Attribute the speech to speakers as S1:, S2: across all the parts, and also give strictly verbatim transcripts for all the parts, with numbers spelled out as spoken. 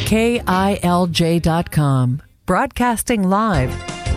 S1: K I L J dot com. Broadcasting live.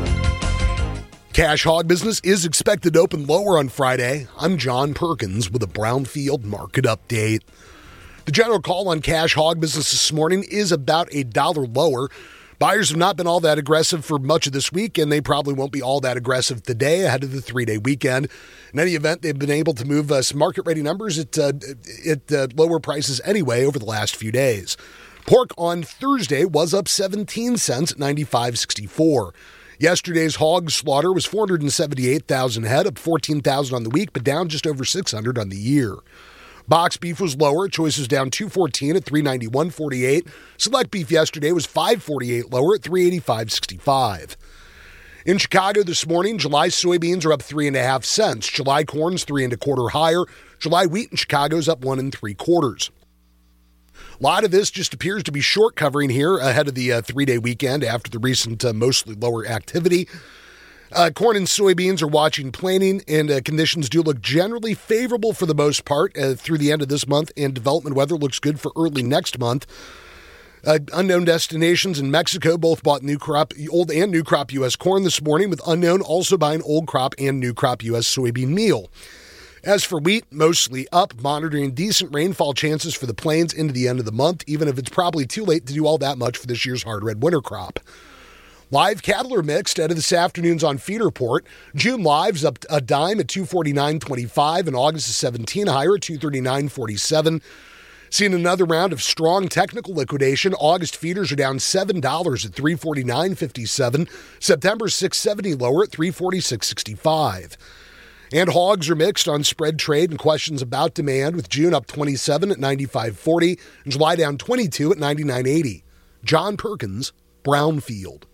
S2: Cash hog business is expected to open lower on Friday. I'm John Perkins with a Brownfield market update. The general call on cash hog business this morning is about a dollar lower. Buyers have not been all that aggressive for much of this week, and they probably won't be all that aggressive today ahead of the three-day weekend. In any event, they've been able to move uh, some market-ready numbers at, uh, at uh, lower prices anyway over the last few days. Pork on Thursday was up seventeen cents at ninety-five sixty-four. Yesterday's hog slaughter was four hundred seventy-eight thousand head, up fourteen thousand on the week, but down just over six hundred on the year. Box beef was lower. Choice was down two fourteen at three ninety-one forty-eight. Select beef yesterday was five forty-eight lower at three eighty-five sixty-five. In Chicago this morning, July soybeans are up three and a half cents. July corn's three and a quarter higher. July wheat in Chicago's up one and three quarters. A lot of this just appears to be short covering here ahead of the uh, three-day weekend after the recent uh, mostly lower activity. Uh, corn and soybeans are watching planting, and uh, conditions do look generally favorable for the most part uh, through the end of this month, and development weather looks good for early next month. Uh, unknown destinations in Mexico both bought new crop, old and new crop U S corn this morning, with unknown also buying old crop and new crop U S soybean meal. As for wheat, mostly up, monitoring decent rainfall chances for the plains into the end of the month, even if it's probably too late to do all that much for this year's hard red winter crop. Live cattle are mixed out of this afternoon's on feed report. June live's up a dime at two forty-nine twenty-five, and August is seventeen higher at two thirty-nine forty-seven. Seeing another round of strong technical liquidation. August feeders are down seven dollars at three forty-nine fifty-seven. September's six seventy lower at three forty-six sixty-five. And hogs are mixed on spread trade and questions about demand, with June up twenty-seven at ninety-five forty and July down twenty-two at ninety-nine eighty. John Perkins, Brownfield.